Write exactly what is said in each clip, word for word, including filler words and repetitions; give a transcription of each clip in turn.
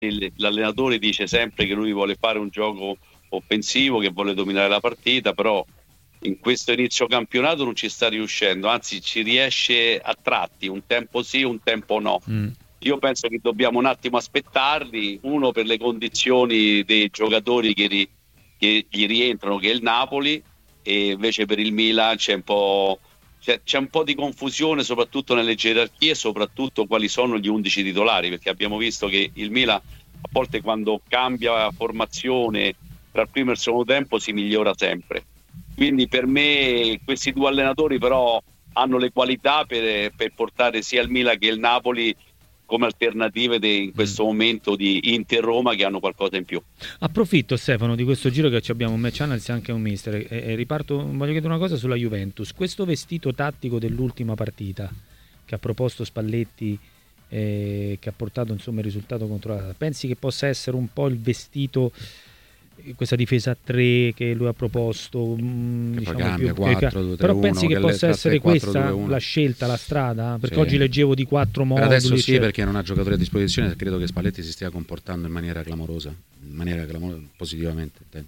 il- l'allenatore dice sempre che lui vuole fare un gioco offensivo, che vuole dominare la partita, però in questo inizio campionato non ci sta riuscendo, anzi ci riesce a tratti, un tempo sì, un tempo no. Mm. Io penso che dobbiamo un attimo aspettarli, uno per le condizioni dei giocatori che, ri- che gli rientrano, che è il Napoli, e invece per il Milan c'è un po', c'è, c'è un po' di confusione, soprattutto nelle gerarchie, soprattutto quali sono gli undici titolari, perché abbiamo visto che il Milan a volte quando cambia formazione tra il primo e il secondo tempo si migliora sempre. Quindi per me questi due allenatori però hanno le qualità per, per portare sia il Milan che il Napoli come alternative de, in questo momento di Inter-Roma, che hanno qualcosa in più. Approfitto, Stefano, di questo giro che ci abbiamo un match analysis e anche un mister e, e riparto, voglio chiedere una cosa sulla Juventus. Questo vestito tattico dell'ultima partita che ha proposto Spalletti, eh, che ha portato insomma il risultato controllato, pensi che possa essere un po' il vestito, questa difesa a tre che lui ha proposto, mh, Che diciamo poi cambia più, che- quattro due tre però uno, pensi che che possa le- essere tre quattro questa due uno. la scelta, la strada? Perché Sì. oggi leggevo di quattro Per moduli. adesso sì, eccetera. perché non ha giocatori a disposizione, credo che Spalletti si stia comportando in maniera clamorosa, in maniera clamorosa, positivamente. intendo.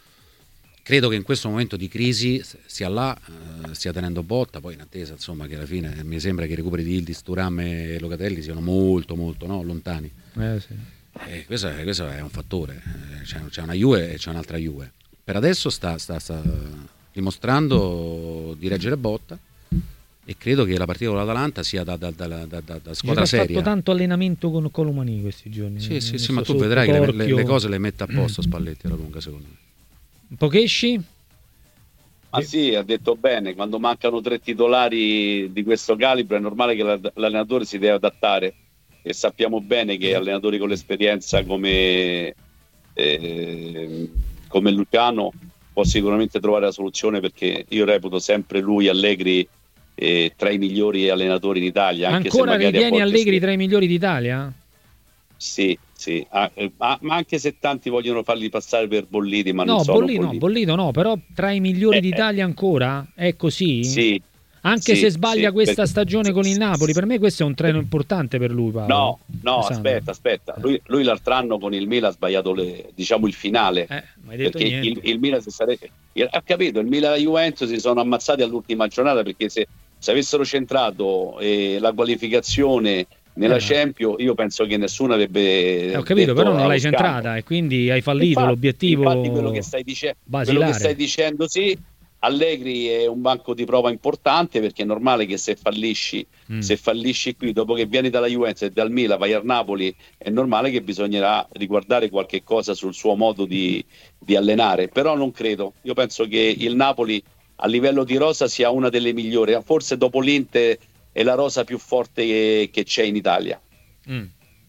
Credo che in questo momento di crisi sia là, eh, stia tenendo botta, poi in attesa insomma che alla fine mi sembra che i recuperi di Yildiz, Thuram e Locatelli siano molto molto no, lontani. Eh, sì. E questo, è, questo è un fattore, eh, c'è, c'è una Juve e c'è un'altra Juve. Per adesso sta, sta, sta dimostrando di reggere botta e credo che la partita con l'Atalanta sia da, da, da, da, da, da squadra Dice che ha seria. fatto tanto allenamento con Colomani questi giorni. Sì, sì, sì, Messo ma tu sotto vedrai che le, le, torchio. le cose le mette a posto Spalletti alla lunga, secondo me. Pokesci? Ma sì, ha detto bene, quando mancano tre titolari di questo calibro è normale che l'allenatore si deve adattare, e sappiamo bene che allenatori con l'esperienza come, eh, come Luciano può sicuramente trovare la soluzione, perché io reputo sempre lui, Allegri, eh, tra i migliori allenatori in Italia. Anche Ancora se magari ritieni a volte Allegri si... tra i migliori d'Italia? Sì, sì, ah, eh, ma, ma anche se tanti vogliono farli passare per bolliti, ma non No, sono Bollito no, bolliti. Bollito no, però tra i migliori Eh, eh, d'Italia ancora? È così? sì, Anche sì, se sbaglia sì, questa perché... stagione con il Napoli, per me questo è un treno importante per lui, Paolo. No, no, Sandro. aspetta, aspetta. Lui, lui l'altro anno con il Milan ha sbagliato le- diciamo il finale, Eh, ma hai detto perché il, niente. il Milan si sarebbe... Ha capito, il Milan e la Juventus si sono ammazzati all'ultima giornata, perché se, se avessero centrato eh, la qualificazione nella Eh, ma- Champions, io penso che nessuno avrebbe eh, ho capito, detto però non allo l'hai scandalo. centrata e quindi hai fallito Infatti, infatti quello l'obiettivo che stai dice- quello che stai basilare. dicendo, sì, Allegri è un banco di prova importante, perché è normale che se fallisci, Mm. se fallisci qui, dopo che vieni dalla Juventus e dal Milan, vai al Napoli, è normale che bisognerà riguardare qualche cosa sul suo modo di, di allenare, però non credo. Io penso che il Napoli a livello di rosa sia una delle migliori, forse dopo l'Inter è la rosa più forte che, che c'è in Italia. Mm.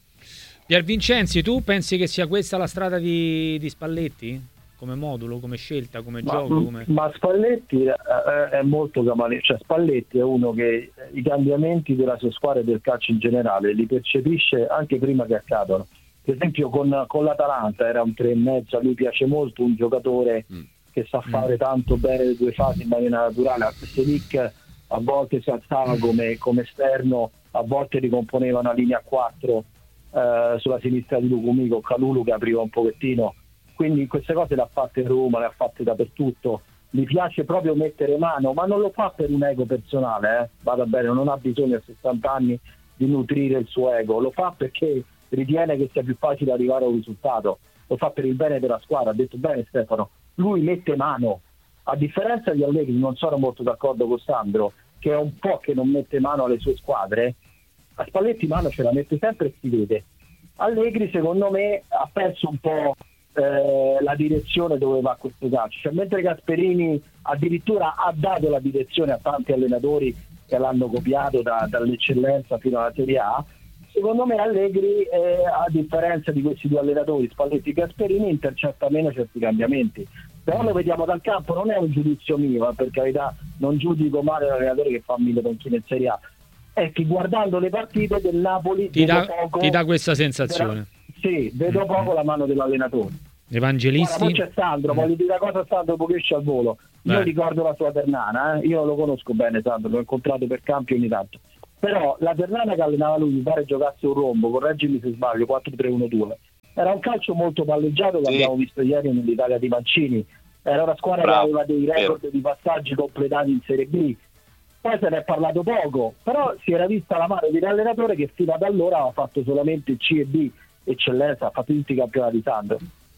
Pier Vincenzi, tu pensi che sia questa la strada di, di Spalletti? Come modulo, come scelta, come Ma, gioco? Come... ma Spalletti è, è molto camaleontico, cioè Spalletti è uno che i cambiamenti della sua squadra e del calcio in generale li percepisce anche prima che accadano. Per esempio con, con l'Atalanta era un tre e mezzo, a lui piace molto un giocatore mm. che sa fare mm. tanto bene le due fasi in maniera naturale. A Selic a volte si alzava come, come esterno, a volte ricomponeva una linea a quattro eh, sulla sinistra di Lucumi con Calulu che apriva un pochettino. Quindi queste cose le ha fatte in Roma, le ha fatte dappertutto. Gli piace proprio mettere mano, ma non lo fa per un ego personale, eh? Vada bene, non ha bisogno a sessanta anni di nutrire il suo ego, lo fa perché ritiene che sia più facile arrivare a un risultato, lo fa per il bene della squadra. Ha detto bene Stefano, lui mette mano, a differenza di Allegri. Non sono molto d'accordo con Sandro, che è un po' che non mette mano alle sue squadre. A Spalletti mano ce la mette sempre e si vede. Allegri secondo me ha perso un po' Eh, la direzione dove va questo calcio, cioè, mentre Gasperini addirittura ha dato la direzione a tanti allenatori che l'hanno copiato da, dall'eccellenza fino alla Serie A, secondo me Allegri eh, a differenza di questi due allenatori Spalletti e Gasperini intercetta meno certi cambiamenti, però lo vediamo dal campo. Non è un giudizio mio, eh, per carità, non giudico male l'allenatore che fa mille panchine in Serie A, è che guardando le partite del Napoli ti dà, poco, ti dà questa sensazione. Sì, vedo poco la mano dell'allenatore. Evangelisti. Guarda, poi c'è Sandro, voglio dire una cosa a Sandro Pocesci al volo. Io Beh. ricordo la sua Ternana, eh? Io non lo conosco bene Sandro, l'ho incontrato per campi ogni tanto. Però la Ternana che allenava lui, mi pare giocasse un rombo, correggimi se sbaglio, quattro tre uno due. era un calcio molto palleggiato che sì. abbiamo visto ieri nell'Italia di Mancini. Era una squadra Bravo, che aveva dei record vero. di passaggi completati in Serie B. Poi se ne è parlato poco, però si era vista la mano di un allenatore che fino ad allora aveva fatto solamente C e B, eccellenza, ha fatto tutti i campionati Sandro.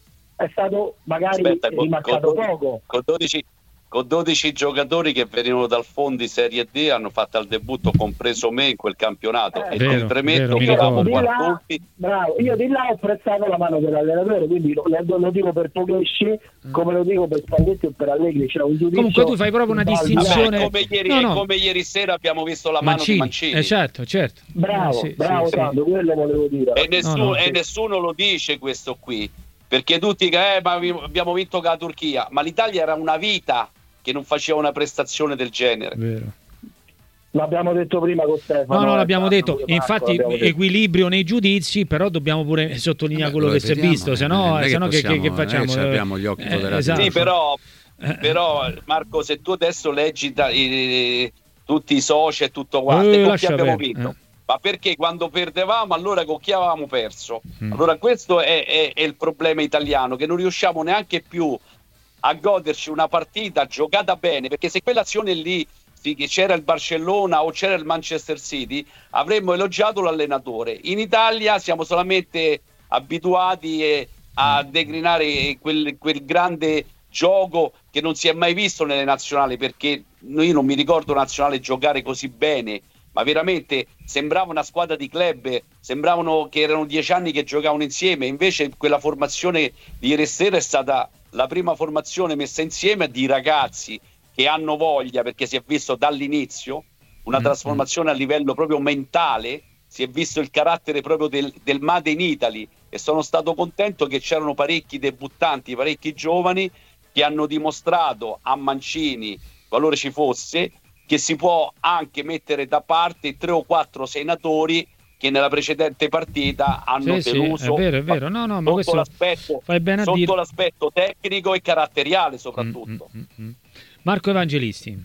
È stato magari Aspetta, con, rimarcato con, poco. Con dodici, con dodici giocatori che venivano dal Fondi Serie D hanno fatto il debutto, compreso me, in quel campionato. Eh, e vero, ti premetto vero, mi che eravamo ricordo. Di là, quarti. bravo, io di là ho apprezzato la mano dell'allenatore, quindi lo, lo dico per Pogosci come lo dico per Spalletti o per Allegri. C'è un giudizio. Comunque tu fai proprio una in base- distinzione. Vabbè, come, ieri, No, no. come ieri sera abbiamo visto la mano Mancini, di Mancini. eh, certo, certo. Bravo, Eh, sì, bravo sì, sì. Sandro, quello volevo dire. E, nessuno, No, no, e sì. nessuno lo dice questo qui, perché tutti che eh, ma abbiamo vinto con la Turchia, ma l'Italia era una vita che non faceva una prestazione del genere. Vero. L'abbiamo detto prima con Stefano. No, no, eh, l'abbiamo Sandro, detto. pure Marco, Infatti, l'abbiamo detto. equilibrio nei giudizi, però dobbiamo pure sottolineare Vabbè, quello lo che si è ripetiamo, visto, eh, se non no, è che se no che, che, che possiamo- non è che facciamo? abbiamo gli occhi Eh, foderati. esatto. Sì, però, Eh. però Marco, se tu adesso leggi da- i- tutti i soci e tutto quanto, Eh, con chi lascia abbiamo perdere, vinto? eh. Ma perché quando perdevamo allora con chi avevamo perso? Mm. Allora questo è, è- è il problema italiano, che non riusciamo neanche più a goderci una partita giocata bene, perché se quell'azione lì sì, che c'era il Barcellona o c'era il Manchester City, avremmo elogiato l'allenatore. In Italia siamo solamente abituati eh, a declinare quel, quel grande gioco che non si è mai visto nelle nazionali, perché io non mi ricordo nazionale giocare così bene, ma veramente sembrava una squadra di club, sembravano che erano dieci anni che giocavano insieme. Invece quella formazione di ieri sera è stata la prima formazione messa insieme di ragazzi che hanno voglia, perché si è visto dall'inizio una trasformazione a livello proprio mentale, si è visto il carattere proprio del, del Made in Italy, e sono stato contento che c'erano parecchi debuttanti, parecchi giovani che hanno dimostrato a Mancini, qualora ci fosse, che si può anche mettere da parte tre o quattro senatori che nella precedente partita hanno Sì, sì, deluso è vero, è vero. No, no, ma sotto, questo l'aspetto, fai bene a sotto dirlo. l'aspetto tecnico e caratteriale soprattutto. Mm, mm, mm. Marco Evangelisti.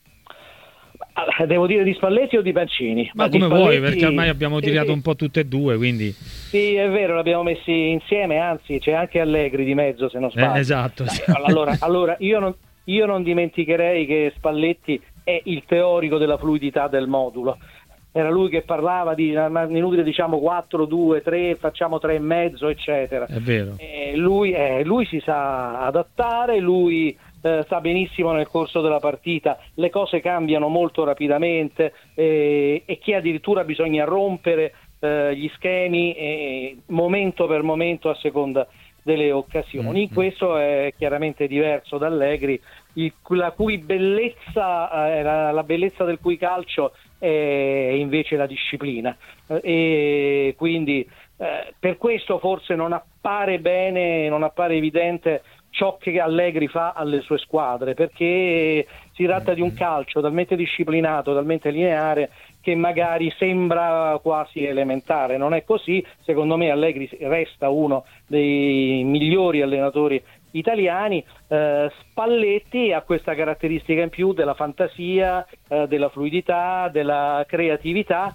Ah, devo dire di Spalletti o di Mancini? Ma di come vuoi, Spalletti- perché ormai abbiamo Sì, tirato sì. un po' tutte e due, quindi Sì, è vero, l'abbiamo messi insieme, anzi c'è anche Allegri di mezzo, se non sbaglio. eh, esatto. Dai, allora, allora io, non, io non dimenticherei che Spalletti è il teorico della fluidità del modulo. Era lui che parlava di ma inutile diciamo quattro, due, tre, facciamo tre e mezzo, eccetera. È vero. Eh, lui, eh, lui si sa adattare, lui eh, sa benissimo nel corso della partita, le cose cambiano molto rapidamente eh, e che addirittura bisogna rompere eh, gli schemi eh, momento per momento a seconda delle occasioni. Mm-hmm. Questo è chiaramente diverso da Allegri, il, la cui bellezza, eh, la, la bellezza del cui calcio è invece la disciplina, eh, e quindi eh, per questo forse non appare bene, non appare evidente ciò che Allegri fa alle sue squadre, perché si tratta di un calcio talmente disciplinato, talmente lineare, che magari sembra quasi elementare. Non è così. Secondo me Allegri resta uno dei migliori allenatori italiani. eh, Spalletti ha questa caratteristica in più della fantasia, eh, della fluidità, della creatività,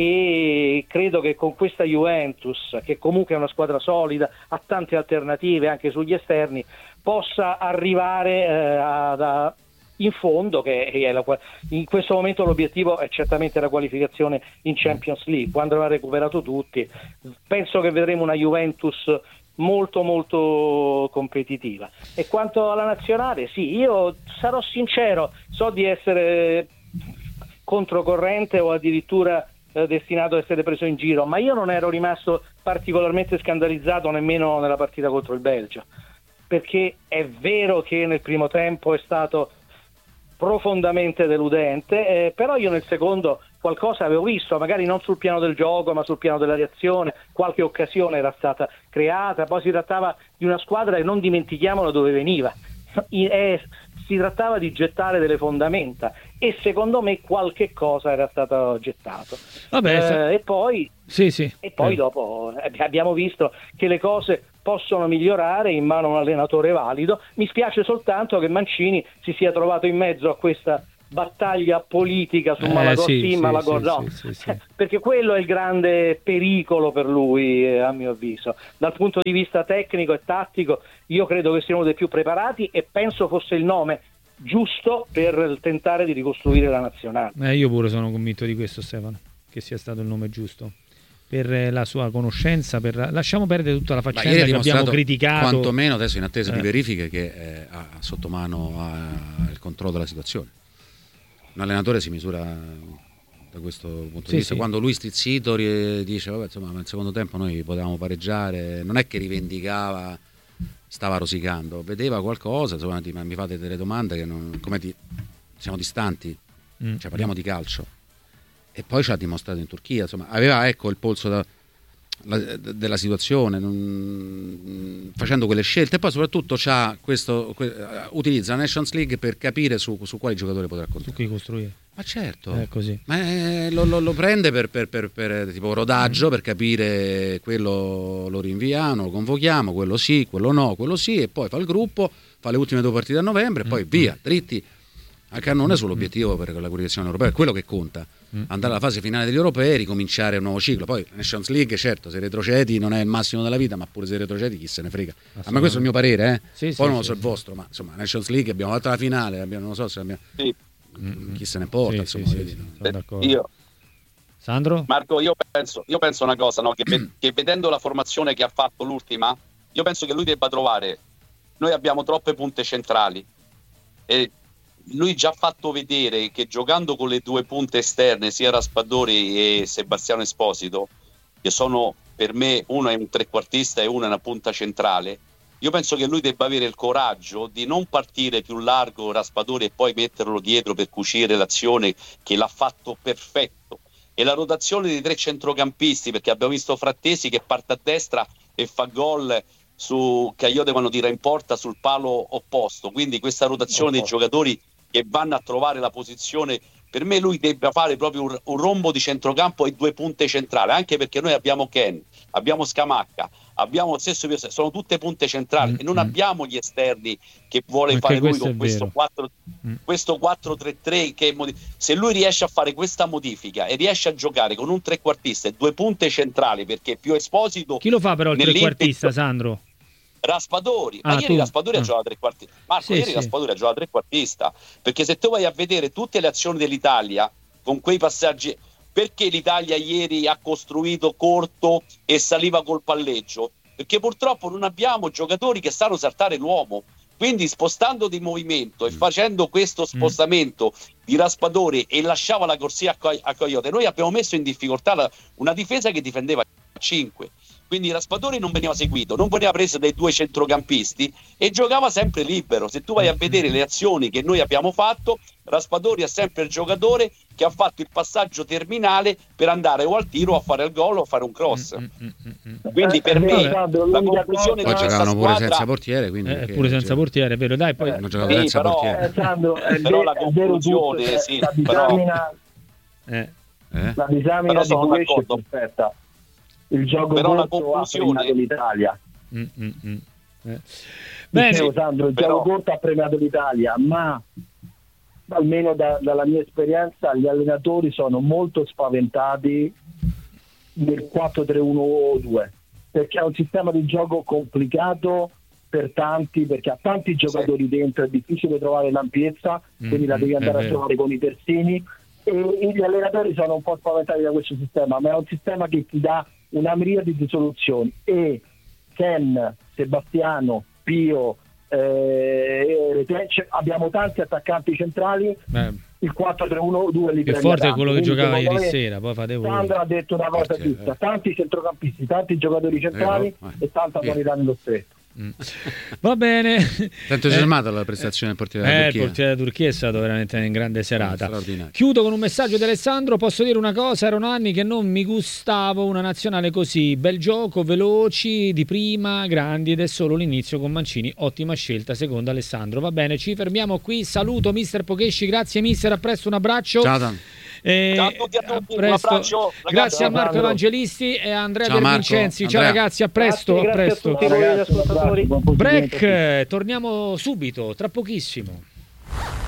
e credo che con questa Juventus, che comunque è una squadra solida, ha tante alternative anche sugli esterni, possa arrivare eh, a, a in fondo, che è la, in questo momento l'obiettivo è certamente la qualificazione in Champions League. Quando avrà recuperato tutti, penso che vedremo una Juventus molto molto competitiva. E quanto alla nazionale, sì, io sarò sincero, so di essere controcorrente o addirittura eh, destinato a essere preso in giro, ma io non ero rimasto particolarmente scandalizzato nemmeno nella partita contro il Belgio, perché è vero che nel primo tempo è stato profondamente deludente, eh, però io nel secondo qualcosa avevo visto, magari non sul piano del gioco ma sul piano della reazione, qualche occasione era stata creata. Poi si trattava di una squadra che, non dimentichiamolo, dove veniva, eh, si trattava di gettare delle fondamenta, e secondo me qualche cosa era stato gettato. Vabbè, eh, sa- e poi sì, sì. e poi Eh. dopo eh, abbiamo visto che le cose possono migliorare in mano a un allenatore valido. Mi spiace soltanto che Mancini si sia trovato in mezzo a questa battaglia politica su Eh, Malagor sì, sì, sì, Malagor sì, no, sì, sì, sì. perché quello è il grande pericolo per lui, eh, a mio avviso. Dal punto di vista tecnico e tattico io credo che sia uno dei più preparati e penso fosse il nome giusto per tentare di ricostruire la nazionale. Eh, io pure sono convinto di questo, Stefano, che sia stato il nome giusto per eh, la sua conoscenza. Per... Lasciamo perdere tutta la Ma faccenda ieri ha che abbiamo dimostrato, criticato. quantomeno adesso in attesa Eh. di verifiche, che eh, ha sotto mano ha il controllo della situazione. Un allenatore si misura da questo punto Sì, di vista. sì. Quando lui stizzito ri- dice vabbè, insomma, nel secondo tempo noi potevamo pareggiare, non è che rivendicava, stava rosicando, vedeva qualcosa, insomma, ti- mi fate delle domande che non, come ti, siamo distanti, Mm. cioè parliamo di calcio. E poi ci ha dimostrato in Turchia, insomma, aveva ecco il polso da, la, della situazione, non, facendo quelle scelte, e poi soprattutto c'ha questo, que, utilizza la Nations League per capire su, su quali giocatori potrà Su contare. chi costruire. Ma certo, È così. ma è- lo, lo- lo prende per, per, per, per tipo rodaggio, per capire quello lo rinviamo, lo convochiamo, quello sì, quello no, quello sì, e poi fa il gruppo, fa le ultime due partite a novembre e poi via, dritti a cannone sull'obiettivo per la qualificazione europea. È quello che conta, andare alla fase finale degli europei e ricominciare un nuovo ciclo. Poi la Nations League, certo, se retrocedi non è il massimo della vita, ma pure se retrocedi chi se ne frega. Ah, ma questo è il mio parere, eh? Sì, poi sì, non lo sì, so il sì. vostro, ma insomma Nations League abbiamo fatto la finale, abbiamo, non lo so se abbiamo, Sì. chi se ne porta, Sì, insomma, sì, sì, voglio sì, dire. sono d'accordo. Io, Sandro? Marco, io penso, io penso una cosa, no? che, ve- che vedendo la formazione che ha fatto l'ultima, io penso che lui debba trovare, noi abbiamo troppe punte centrali e lui già ha fatto vedere che giocando con le due punte esterne, sia Raspadori e Sebastiano Esposito, che sono per me, uno è un trequartista e uno è una punta centrale, io penso che lui debba avere il coraggio di non partire più largo Raspadori e poi metterlo dietro per cucire l'azione, che l'ha fatto perfetto, e la rotazione dei tre centrocampisti, perché abbiamo visto Frattesi che parte a destra e fa gol su Caiote quando tira in porta sul palo opposto, quindi questa rotazione dei giocatori che vanno a trovare la posizione, per me lui debba fare proprio un, un rombo di centrocampo e due punte centrali, anche perché noi abbiamo Ken, abbiamo Scamacca, abbiamo lo stesso Pio, sono tutte punte centrali Mm, e non mm. abbiamo gli esterni che vuole Anche fare lui questo con è questo vero. quattro, Mm. questo quattro tre tre che modi- se lui riesce a fare questa modifica e riesce a giocare con un trequartista e due punte centrali, perché più Esposito Chi lo fa però il nell'Inter- trequartista, Sandro? Raspadori, ma Ah, ieri tu? Raspadori Ah. ha giocato trequartista. Marco, Sì, ieri sì. Raspadori ha giocato trequartista, perché se tu vai a vedere tutte le azioni dell'Italia con quei passaggi, perché l'Italia ieri ha costruito corto e saliva col palleggio? Perché purtroppo non abbiamo giocatori che sanno saltare l'uomo. Quindi spostando di movimento e facendo questo spostamento di Raspadori e lasciava la corsia a, Co- a Coyote, noi abbiamo messo in difficoltà la- una difesa che difendeva a cinque. Quindi Raspadori non veniva seguito, non veniva preso dai due centrocampisti e giocava sempre libero. Se tu vai a vedere le azioni che noi abbiamo fatto, Raspadori è sempre il giocatore che ha fatto il passaggio terminale per andare o al tiro o a fare il gol o a fare un cross. Mm, mm, mm, mm. Quindi Eh, per eh, me Sandro, la l'unica conclusione cosa- di Poi questa giocavano pure squadra senza portiere, quindi Eh, che- pure senza cioè, portiere, è vero, dai, poi hanno giocato Sì, senza però- portiere. Eh, Sandro, è Però ve- la è vero tutto, conclusione, cioè, sì, la però- disamina, eh, Eh? la disamina Però di sono Pugliese è d'accordo. perfetta. Il gioco Però la corto ha conclusione- premiato l'Italia. mm, mm, mm. Eh. Bene, Dicevo, Sandro, il però- gioco corto ha premiato l'Italia, ma almeno da- dalla mia esperienza gli allenatori sono molto spaventati nel quattro tre uno due, perché è un sistema di gioco complicato per tanti, perché ha tanti giocatori dentro, è difficile trovare l'ampiezza, Mm, quindi la devi mm, andare è a vero. trovare con i terzini, e gli allenatori sono un po' spaventati da questo sistema, ma è un sistema che ti dà una miriade di soluzioni, e Ken, Sebastiano, Pio, eh, cioè, abbiamo tanti attaccanti centrali, beh, il quattro tre uno due li più premia forte è tanto. quello che Quindi, giocava secondo ieri me, sera, poi fate voi. Sandro ha detto una cosa Forte, giusta, eh. tanti centrocampisti, tanti giocatori centrali Eh, no, eh. e tanta Via. qualità nello stretto. Mm. Va bene. Tanto entusiasmato la prestazione del portiere Eh, della il Turchia. portiere della Turchia è stato veramente in grande serata. Straordinario. Chiudo con un messaggio di Alessandro. Posso dire una cosa? Erano anni che non mi gustavo una nazionale così. Bel gioco, veloci, di prima, grandi, ed è solo l'inizio con Mancini. Ottima scelta, secondo Alessandro. Va bene, ci fermiamo qui. Saluto mister Pocesci, grazie mister, a presto, un abbraccio. Ciao Dan. Eh, Ciao a tutti, a tutti, un presto. abbraccio, ragazzi. Grazie a Marco Sandro. Evangelisti e a Andrea Ciao, De Marco. Vincenzi. Ciao Andrea. ragazzi, a presto, Grazie, a grazie a presto. tutti voi Ragazzi, un ascoltatori. abbraccio, buon proseguimento a tutti. Break, torniamo subito, tra pochissimo.